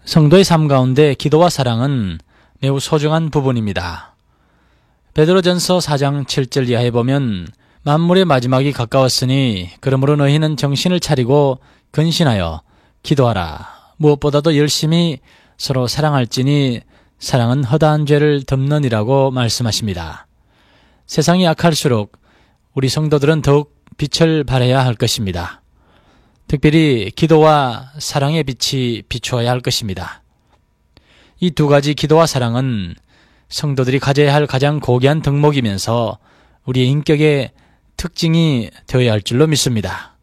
성도의 삶 가운데 기도와 사랑은 매우 소중한 부분입니다. 베드로전서 4장 7절 이하에 보면 만물의 마지막이 가까웠으니 그러므로 너희는 정신을 차리고 근신하여 기도하라. 무엇보다도 열심히 서로 사랑할지니 사랑은 허다한 죄를 덮느니라고 말씀하십니다. 세상이 악할수록 우리 성도들은 더욱 빛을 발해야 할 것입니다. 특별히 기도와 사랑의 빛이 비추어야 할 것입니다. 이 두 가지 기도와 사랑은 성도들이 가져야 할 가장 고귀한 덕목이면서 우리의 인격의 특징이 되어야 할 줄로 믿습니다.